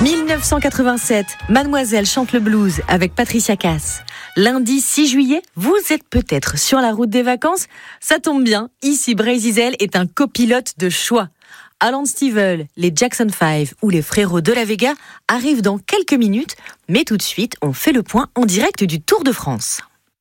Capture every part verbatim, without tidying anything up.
dix-neuf cent quatre-vingt-sept, Mademoiselle chante le blues avec Patricia Cass. Lundi six juillet, vous êtes peut-être sur la route des vacances. Ça tombe bien, ici Brésil est un copilote de choix. Alan Stivell, les Jackson five ou les frérots de la Vega arrivent dans quelques minutes, mais tout de suite, on fait le point en direct du Tour de France.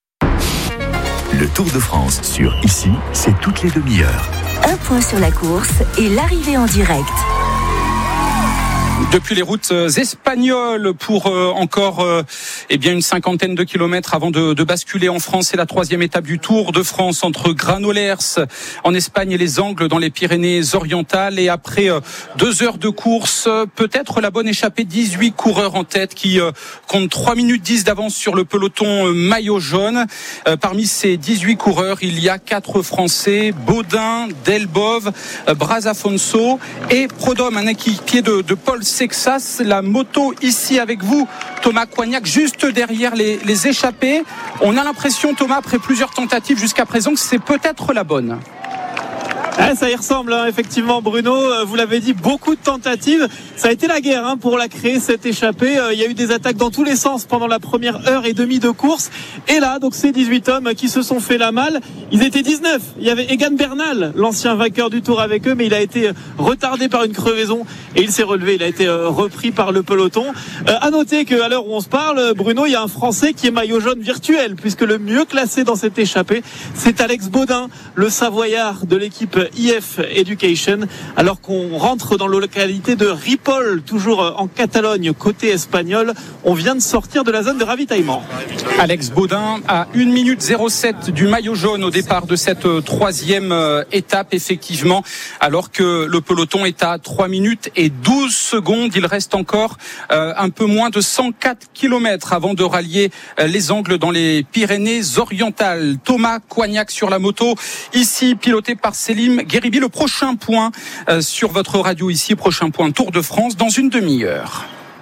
Le Tour de France sur Ici, c'est toutes les demi-heures. Un point sur la course et l'arrivée en direct. Depuis les routes espagnoles pour euh, encore euh, eh bien une cinquantaine de kilomètres avant de, de basculer en France. C'est la troisième étape du Tour de France entre Granollers en Espagne et les Angles dans les Pyrénées-Orientales. Et après euh, deux heures de course, peut-être la bonne échappée, dix-huit coureurs en tête qui euh, comptent trois minutes dix d'avance sur le peloton euh, maillot jaune. Euh, parmi ces dix-huit coureurs, il y a quatre Français, Baudin, Delbove, euh, Brazafonso et Prodhomme, un équipier de, de Paul Sexas. La moto ici avec vous, Thomas Coignac, juste derrière les, les échappés. On a l'impression, Thomas, après plusieurs tentatives jusqu'à présent, que c'est peut-être la bonne. Ah, ça y ressemble, hein, effectivement, Bruno. Vous l'avez dit, beaucoup de tentatives. Ça a été la guerre hein, pour la créer, cette échappée. Il y a eu des attaques dans tous les sens pendant la première heure et demie de course. Et là, donc, ces dix-huit hommes qui se sont fait la malle. Ils étaient dix-neuf. Il y avait Egan Bernal, l'ancien vainqueur du Tour avec eux, mais il a été retardé par une crevaison et il s'est relevé. Il a été repris par le peloton. Euh, à noter qu'à l'heure où on se parle, Bruno, il y a un Français qui est maillot jaune virtuel, puisque le mieux classé dans cette échappée, c'est Alex Baudin, le Savoyard de l'équipe I F Education, alors qu'on rentre dans la localité de Ripoll, toujours en Catalogne, côté espagnol. On vient de sortir de la zone de ravitaillement. Alex Baudin à une minute zéro sept du maillot jaune au départ de cette troisième étape, effectivement, alors que le peloton est à trois minutes et douze secondes. Il reste encore euh, un peu moins de cent quatre kilomètres avant de rallier euh, les Angles dans les Pyrénées-Orientales. Thomas Coignac sur la moto, ici piloté par Selim Gueribi. Le prochain point euh, sur votre radio ici, prochain point Tour de France dans une demi-heure.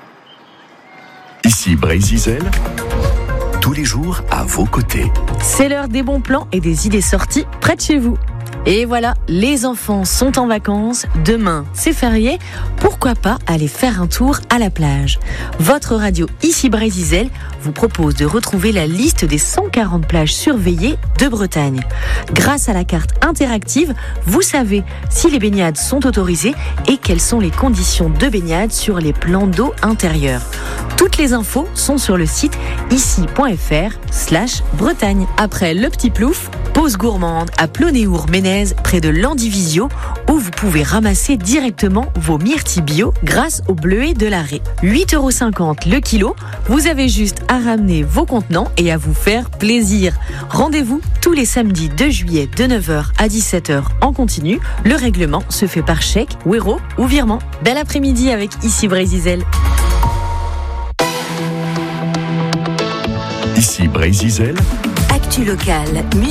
Ici Brésil, tous les jours à vos côtés. C'est l'heure des bons plans et des idées sorties près de chez vous. Et voilà, les enfants sont en vacances. Demain, c'est férié. Pourquoi pas aller faire un tour à la plage ? Votre radio Ici Brésil vous propose de retrouver la liste des cent quarante plages surveillées de Bretagne. Grâce à la carte interactive, vous savez si les baignades sont autorisées et quelles sont les conditions de baignade sur les plans d'eau intérieurs. Toutes les infos sont sur le site ici.fr slash Bretagne. Après le petit plouf, pause gourmande à Plonéour-Ménez près de Landivisio où vous pouvez ramasser directement vos myrtilles bio grâce au bleuet de l'arrêt. huit euros cinquante le kilo, vous avez juste à ramener vos contenants et à vous faire plaisir. Rendez-vous tous les samedis deux juillet de neuf heures à dix-sept heures en continu. Le règlement se fait par chèque, ouéro ou virement. Bel après-midi avec Ici Brésil. Ici Brésil. Actu locale, musique.